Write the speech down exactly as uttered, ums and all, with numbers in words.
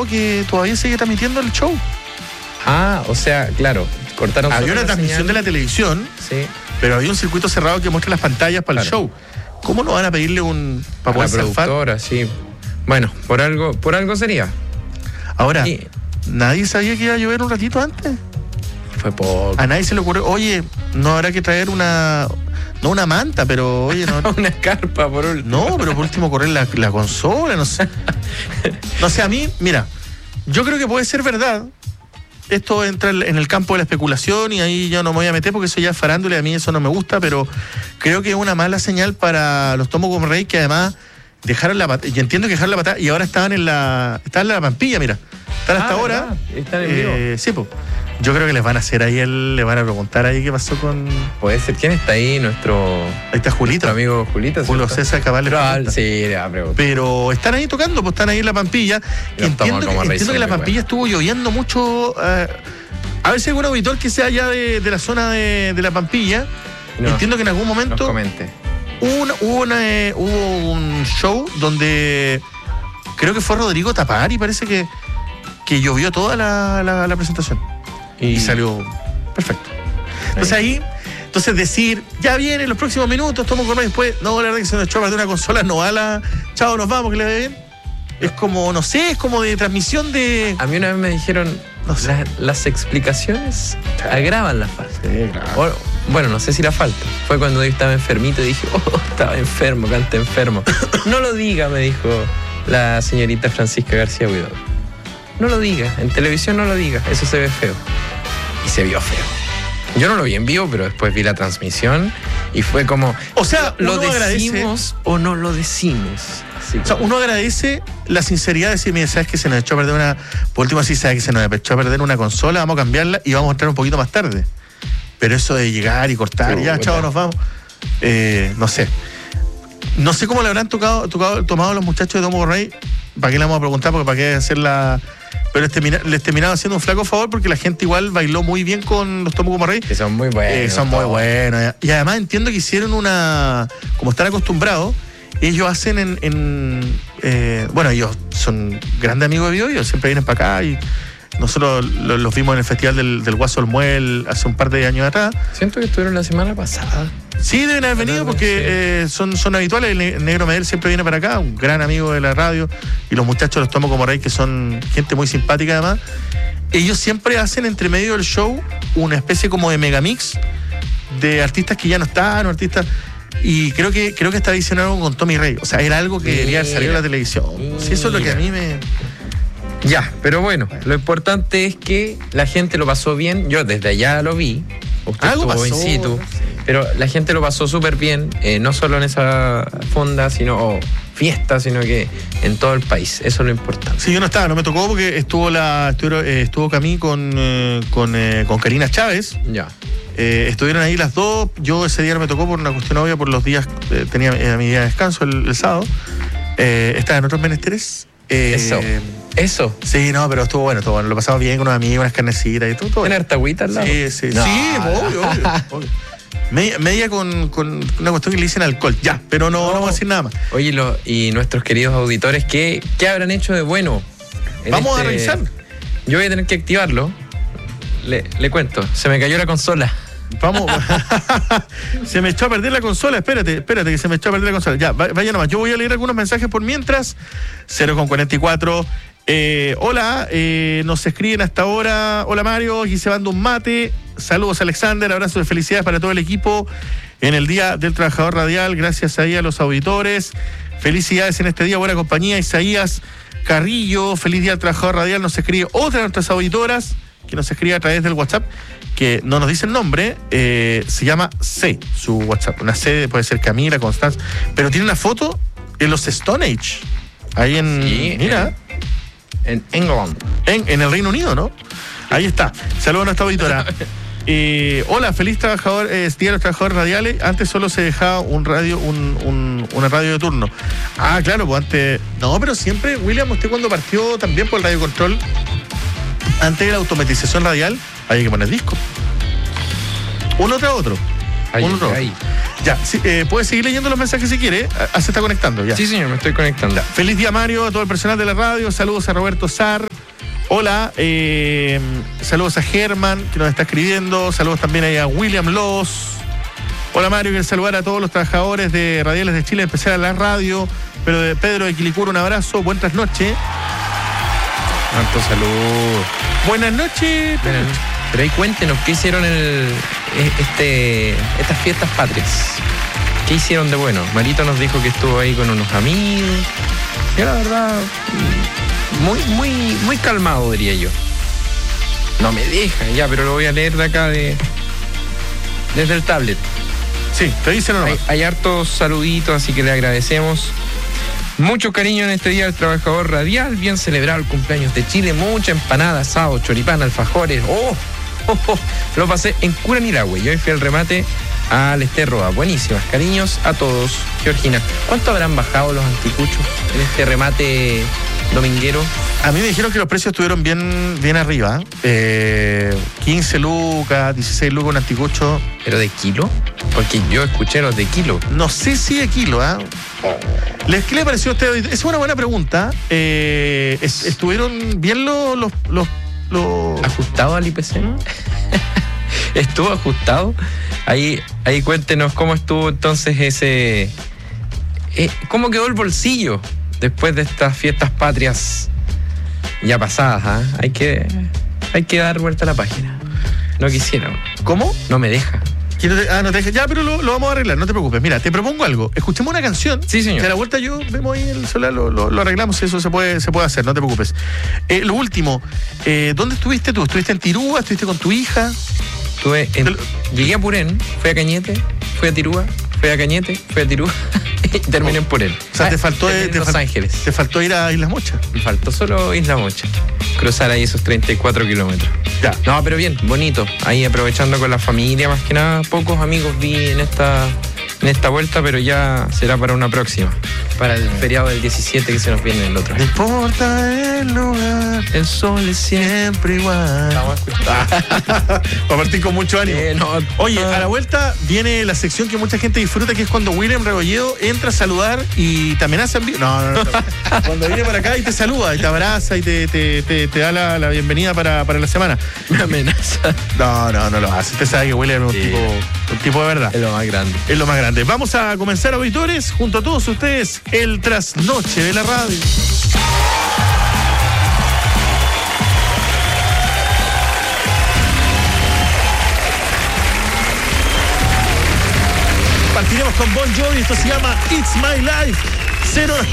informado que todavía sigue transmitiendo el show. Ah, o sea, claro, cortaron. Había una la transmisión señal de la televisión, sí, pero había un circuito cerrado que muestra las pantallas para claro. el show. ¿Cómo no van a pedirle un para a la poder zafar? productora, sí. Bueno, por algo, por algo sería. Ahora, Y nadie sabía que iba a llover un ratito antes. fue poco. A nadie se le ocurrió, oye, no habrá que traer una, no una manta, pero oye, no. Una escarpa por último. No, pero por último correr la, la consola, no sé. No sé, a mí, mira, yo creo que puede ser verdad. Esto entra en el campo de la especulación y ahí yo no me voy a meter porque eso ya es farándula y a mí eso no me gusta, pero creo que es una mala señal para los Tomos como Rey que además dejaron la patada, y entiendo que dejaron la patada y ahora estaban en la, estaban en la Pampilla, mira. Están hasta Ah, ahora. ¿verdad? Están en vivo. Eh, sí, pues. Yo creo que les van a hacer ahí, el, le van a preguntar ahí qué pasó con... Puede ser. ¿Quién está ahí? Nuestro, Ahí está Julito. nuestro amigo Julito. Julio ¿cierto? César Cabal. Probable, sí, le va a preguntar. Pero están ahí tocando, pues están ahí en la Pampilla. Y Los entiendo Tomos que, como Rey entiendo son que la muy Pampilla estuvo lloviendo mucho. Eh, a ver si hay algún auditor que sea allá de, de la zona de, de la Pampilla. No, entiendo que en algún nos momento comente. hubo, una, hubo, una, eh, hubo un show donde creo que fue Rodrigo Tapari, parece que, que llovió toda la, la, la presentación. Y, y salió perfecto. Entonces ahí, entonces decir, ya viene los próximos minutos, tomo con después, no, la verdad que se nos echó a perder una consola, no va la, chao, nos vamos, que le vaya bien. Es como, no sé, es como de transmisión de... A mí una vez me dijeron, No sé. la- las explicaciones agravan la falta. Sí, claro. O- bueno, no sé si la falta. Fue cuando yo estaba enfermito y dije, oh, estaba enfermo, canta enfermo. No lo diga, me dijo la señorita Francisca García Huidobro. No lo diga, en televisión no lo diga, eso se ve feo. Y se vio feo. Yo no lo vi en vivo, pero después vi la transmisión y fue como, O sea, ¿lo uno agradece- decimos o no lo decimos? Así O sea, como- uno agradece la sinceridad de decir, mira, sabes que se nos echó a perder una... Por último, sí, sabes que se nos echó a perder una consola, vamos a cambiarla y vamos a entrar un poquito más tarde. Pero eso de llegar y cortar, Chuta. ya, chao, nos vamos. Eh, no sé. No sé cómo le habrán tocado, tocado, tomado los muchachos de Tomo Rey. ¿Para qué le vamos a preguntar? Porque para qué hacer la... Pero les, termina, les terminaron haciendo un flaco favor porque la gente igual bailó muy bien con los Tomo como Rey. Que son muy buenos. Eh, son muy todos. buenos. Y además entiendo que hicieron una... Como están acostumbrados, ellos hacen en... en, eh, bueno, ellos son grandes amigos de Bio, ellos siempre vienen para acá y nosotros lo- los vimos en el festival del, del Guaso Olmuel hace un par de años atrás. Siento que estuvieron la semana pasada. Sí, deben haber venido porque Sí. eh, son, son habituales. El Ne- Negro Medel siempre viene para acá, un gran amigo de la radio. Y los muchachos los tomo como Rey, que son gente muy simpática además. Ellos siempre hacen entre medio del show una especie como de megamix de artistas que ya no están, o artistas. Y creo que creo que está diciendo con Tommy Rey. O sea, era algo que debería haber salido en la televisión. Sí, eso es lo que a mí me... Ya, pero bueno, lo importante es que la gente lo pasó bien. Yo desde allá lo vi. Usted Algo estuvo in pasó, situ. no sé. Pero la gente lo pasó súper bien, eh, no solo en esa fonda, sino o fiesta, sino que en todo el país. Eso es lo importante. Sí, yo no estaba, no me tocó porque estuvo la estuvo, eh, estuvo Camí con, eh, con, eh, con Karina Chávez. Ya. Eh, estuvieron ahí las dos. Yo ese día no me tocó por una cuestión obvia, por los días, eh, tenía eh, mi día de descanso el, el sábado. Eh, estaba en otros menesteres. Eh, Eso. Eso. Sí, no, pero estuvo bueno, estuvo bueno. Lo pasamos bien con unos amigos, unas carnecitas y todo. todo ¿Tiene bueno. harta agüita al lado? Sí, sí, No, sí, no. obvio, obvio, obvio. Media, media con, con una cuestión que le dicen alcohol, ya, pero no, no, vamos a decir nada más. Oye, lo- y nuestros queridos auditores, ¿qué, qué habrán hecho de bueno? en Vamos a este- revisar. Yo voy a tener que activarlo. Le, le cuento, se me cayó la consola. Vamos. Se me echó a perder la consola. Espérate, espérate, que se me echó a perder la consola. Ya, va- vaya nomás. Yo voy a leer algunos mensajes por mientras. cero con cuarenta y cuatro. Eh, hola, eh, nos escriben hasta ahora. Hola Mario, aquí se manda un mate. Saludos Alexander, abrazos de felicidades para todo el equipo en el Día del Trabajador Radial. Gracias ahí a los auditores. Felicidades en este día, buena compañía. Isaías Carrillo, feliz Día del Trabajador Radial. Nos escribe otra de nuestras auditoras que nos escribe a través del WhatsApp, que no nos dice el nombre, eh, se llama C, su WhatsApp. Una C, puede ser Camila, Constanza, pero tiene una foto en los Stone Age. Ahí en, Sí, mira, En England. en, en el Reino Unido, ¿no? Ahí está. Saludos a nuestra auditora. Eh, hola, feliz trabajador, eh, Día de los Trabajadores Radiales. Antes solo se dejaba un radio, un, un- una radio de turno. Ah, claro, pues antes. No, pero siempre, William, usted cuando partió también por el radio control, antes de la automatización radial, había que poner disco. Uno tras otro. Ay, Uno tras ay. otro. Ya, sí, eh, puedes seguir leyendo los mensajes si quiere. Ah, se está conectando ya. Sí, señor, me estoy conectando. Ya. Feliz día, Mario, a todo el personal de la radio. Saludos a Roberto Sar. Hola, eh, saludos a Germán, que nos está escribiendo. Saludos también ahí a William Loss. Hola, Mario, quiero saludar a todos los trabajadores de Radiales de Chile, en especial a la radio. Pero de Pedro de Quilicura, un abrazo. Buenas noches. Harto saludos. Buenas noches. Buenas noches. Pero ahí cuéntenos, ¿qué hicieron el, este, estas fiestas patrias? ¿Qué hicieron de bueno? Marito nos dijo que estuvo ahí con unos amigos. Yo la verdad, muy, muy, muy calmado, diría yo. No me deja, ya, pero lo voy a leer de acá de desde el tablet. Sí, te dicen o no. Hay, hay hartos saluditos, así que le agradecemos. Mucho cariño en este día al trabajador radial. Bien celebrado el cumpleaños de Chile. Mucha empanada, asado, choripán, alfajores. ¡Oh! oh, oh. Lo pasé en Curanilahue. Y hoy fui al remate al Esterroa. Buenísimas. Cariños a todos. Georgina, ¿cuánto habrán bajado los anticuchos en este remate dominguero? A mí me dijeron que los precios estuvieron bien, bien arriba. Eh, quince lucas, dieciséis lucas un anticucho. ¿Pero de kilo? Porque yo escuché los de kilo. No sé si de kilo, ¿ah? ¿eh? ¿Qué le pareció a usted? Esa es una buena pregunta. Eh, es, ¿Estuvieron bien los... los, los, los... ¿Ajustado al I P C? ¿Mm? ¿Estuvo ajustado? Ahí, ahí cuéntenos cómo estuvo entonces ese... Eh, ¿Cómo quedó el bolsillo después de estas fiestas patrias ya pasadas? ¿eh? Hay que, hay que dar vuelta a la página. No quisiera. ¿Cómo? No me deja. No te, ah, no te deja. Ya, pero lo, lo vamos a arreglar, no te preocupes. Mira, te propongo algo. Escuchemos una canción. Sí, señor. Que a la vuelta yo vemos ahí el celular, lo, lo, lo arreglamos, eso se puede, se puede hacer, no te preocupes. Eh, lo último, eh, ¿dónde estuviste tú? ¿Estuviste en Tirúa? ¿Estuviste con tu hija? Estuve en, llegué a Purén, fui a Cañete, fui a Tirúa, fui a Cañete, fui a Tirúa y terminé en Purén. O sea, ah, te faltó te, te Los fal, Ángeles. Te faltó ir a Islas Mochas. Me faltó solo Isla Mocha. Cruzar ahí esos treinta y cuatro kilómetros. Ya. No, pero bien, bonito. Ahí aprovechando con la familia, más que nada. Pocos amigos vi en esta, en esta vuelta, pero ya será para una próxima. Para el feriado del diecisiete que se nos viene el otro. No importa el lugar, el sol es siempre igual. Vamos a escuchar. Para partir con mucho ánimo. Eh, no, Oye, a la vuelta viene la sección que mucha gente disfruta, que es cuando William Rebolledo entra a saludar y te amenaza en vivo. No, no, no. Cuando viene para acá y te saluda, y te abraza y te, te, te, te da la, la bienvenida para, para la semana. Me amenaza. No, no, no lo hace. Usted sabe que William es un, Sí. tipo, un tipo de verdad. Es lo más grande. Es lo más grande. Vamos a comenzar, auditores, junto a todos ustedes, el trasnoche de la radio. Partiremos con Bon Jovi, esto se llama It's My Life. Cero horas